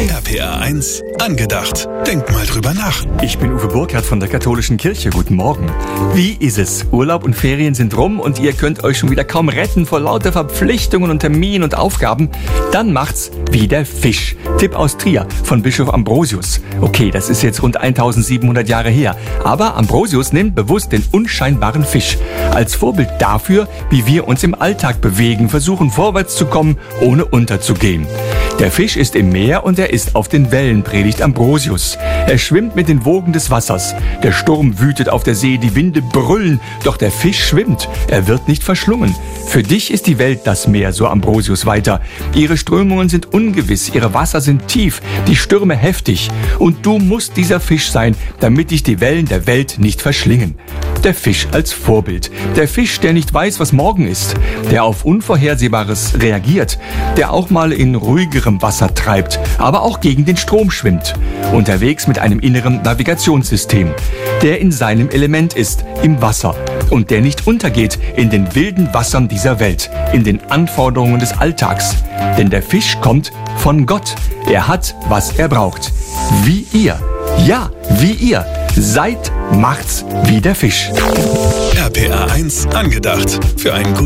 RPA 1 angedacht. Denkt mal drüber nach. Ich bin Uwe Burkhardt von der Katholischen Kirche. Guten Morgen. Wie ist es? Urlaub und Ferien sind rum und ihr könnt euch schon wieder kaum retten vor lauter Verpflichtungen und Terminen und Aufgaben? Dann macht's wie der Fisch. Tipp aus Trier von Bischof Ambrosius. Okay, das ist jetzt rund 1700 Jahre her. Aber Ambrosius nimmt bewusst den unscheinbaren Fisch als Vorbild dafür, wie wir uns im Alltag bewegen, versuchen vorwärts zu kommen, ohne unterzugehen. Der Fisch ist im Meer und er ist auf den Wellen, predigt Ambrosius. Er schwimmt mit den Wogen des Wassers. Der Sturm wütet auf der See, die Winde brüllen, doch der Fisch schwimmt. Er wird nicht verschlungen. Für dich ist die Welt das Meer, so Ambrosius weiter. Ihre Strömungen sind ungewiss, ihre Wasser sind tief, die Stürme heftig. Und du musst dieser Fisch sein, damit dich die Wellen der Welt nicht verschlingen. Der Fisch als Vorbild. Der Fisch, der nicht weiß, was morgen ist. Der auf Unvorhersehbares reagiert. Der auch mal in ruhigerem Wasser treibt, aber auch gegen den Strom schwimmt. Unterwegs mit einem inneren Navigationssystem. Der in seinem Element ist, im Wasser. Und der nicht untergeht in den wilden Wassern dieser Welt, in den Anforderungen des Alltags. Denn der Fisch kommt von Gott. Er hat, was er braucht. Wie ihr. Ja, wie ihr. Seid, macht's wie der Fisch. RPA 1 angedacht. Für einen guten